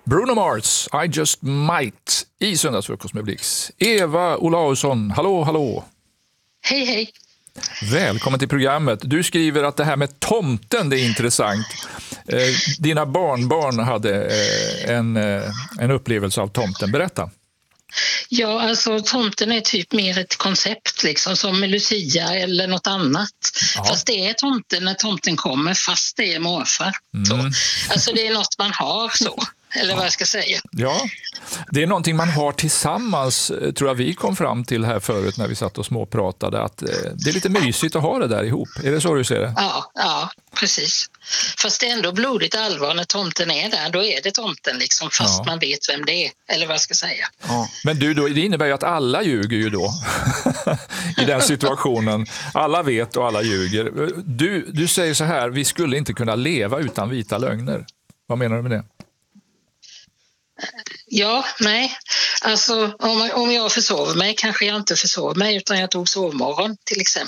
Bruno Mars, I just might, i Söndagsfrukost med Blix. Eva Olausson, hallå. Hej, hej. Välkommen till programmet. Du skriver att det här med tomten, det är intressant. Dina barnbarn hade en upplevelse av tomten. Berätta. Ja, alltså tomten är typ mer ett koncept liksom, som Lucia eller något annat. Ja. Fast det är tomten när tomten kommer, fast det är morfar. Så. Alltså det är något man har så, eller vad jag ska säga. Ja, det är någonting man har tillsammans, tror jag vi kom fram till här förut när vi satt och småpratade, att det är lite mysigt att ha det där ihop. Är det så du ser det? Ja, precis. Fast det är ändå blodigt allvar när tomten är där. Då är det tomten liksom, fast man vet vem det är, eller vad jag ska säga. Ja. Men du, det innebär ju att alla ljuger ju då i den situationen. Alla vet och alla ljuger. Du säger så här, vi skulle inte kunna leva utan vita lögner. Vad menar du med det? Ja, nej. Alltså om jag försover mig kanske jag inte försover mig utan jag tog sovmorgon till exempel.